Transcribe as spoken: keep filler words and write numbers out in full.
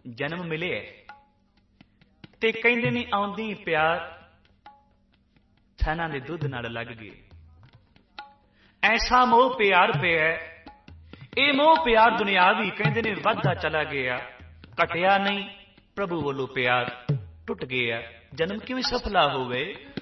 ਜਨਮ ਮਿਲਿਆ ਤੇ ਕਹਿੰਦੇ ਨੇ ਆਉਂਦੀ ਪਿਆਰ ਛਾਨਾਂ ਦੇ ਦੁੱਧ ਨਾਲ ਲੱਗ ਗਏ। ਐਸਾ ਮੋਹ ਪਿਆਰ ਪਿਆ, ਇਹ ਮੋਹ ਪਿਆਰ ਦੁਨਿਆਵੀ ਕਹਿੰਦੇ ਨੇ ਵੱਧਦਾ ਚਲਾ ਗਿਆ, ਘਟਿਆ ਨਹੀਂ। ਪ੍ਰਭੂ ਵੱਲੋਂ ਪਿਆਰ ਟੁੱਟ ਗਿਆ। ਜਨਮ ਕਿਵੇਂ ਸਫਲਾ ਹੋਵੇ,